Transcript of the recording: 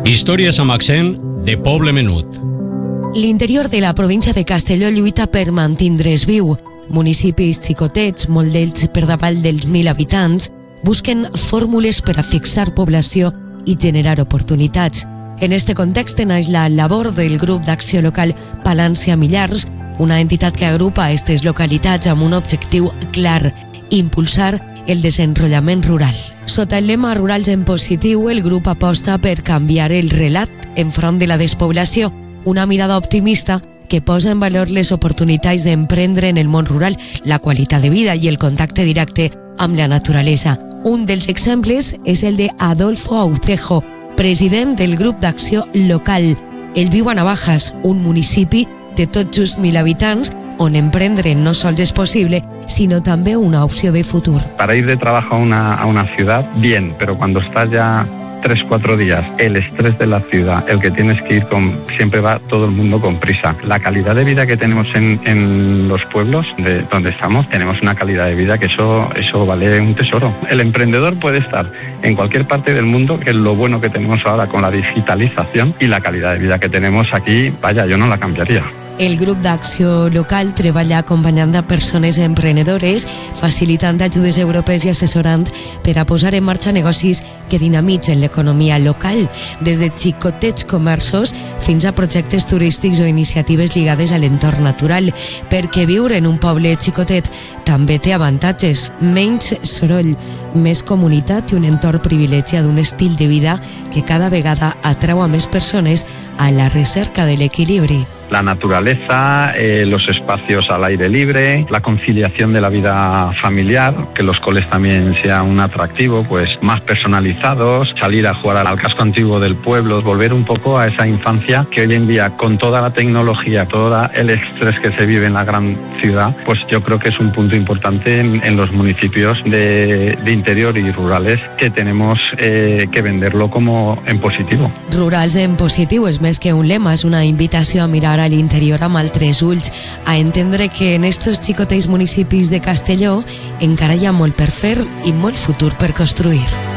Històries amb accent de poble menut. L'interior de la província de Castelló lluita per mantindre's viu. Municipis xicotets, molt d'ells per davall dels 1.000 habitants, busquen fórmules per a fixar població i generar oportunitats. En este context naix la labor del grup d'acció local Palància Millars, una entitat que agrupa aquestes localitats amb un objectiu clar: impulsar el desenvolupament rural. Sota el lema Rurals en Positiu, el grup aposta per canviar el relat enfront de la despoblació, una mirada optimista que posa en valor les oportunitats d'emprendre en el món rural, la qualitat de vida i el contacte directe amb la naturalesa. Un dels exemples és el de Adolfo Aucejo, president del grup d'acció local. Ell viu a Navajas, un municipi de tot just 1.000 habitants, on emprendre no sols és possible, sino també una opció de futur. Para ir de trabajo a una ciudad, bien, pero cuando estás ya 3-4 días, el estrés de la ciudad, el que tienes que ir siempre va todo el mundo con prisa. La calidad de vida que tenemos en los pueblos de donde estamos, tenemos una calidad de vida que eso vale un tesoro. El emprendedor puede estar en cualquier parte del mundo, que es lo bueno que tenemos ahora con la digitalización, y la calidad de vida que tenemos aquí, vaya, yo no la cambiaría. El grup d'acció local treballa acompanyant a persones emprenedores, facilitant ajudes europees i assessorant per a posar en marxa negocis que dinamitzen l'economia local, des de xicotets comerços fins a projectes turístics o iniciatives lligades a l'entorn natural, perquè viure en un poble xicotet també té avantatges: menys soroll, més comunitat i un entorn privilegiat d'un estil de vida que cada vegada atrau a més persones a la recerca de l'equilibri. La naturaleza, los espacios al aire libre, la conciliación de la vida familiar, que los coles también sean un atractivo, pues más personalizados, salir a jugar al casco antiguo del pueblo, volver un poco a esa infancia que hoy en día, con toda la tecnología, todo el estrés que se vive en la gran ciudad, pues yo creo que es un punto importante en los municipios de interior y rurales que tenemos que venderlo como en positivo. Rurals en positiu és més que un lema, és una invitació a mirar a l'interior amb altres ulls, a entendre que en estos xicotets municipis de Castelló encara hi ha molt per fer i molt futur per construir.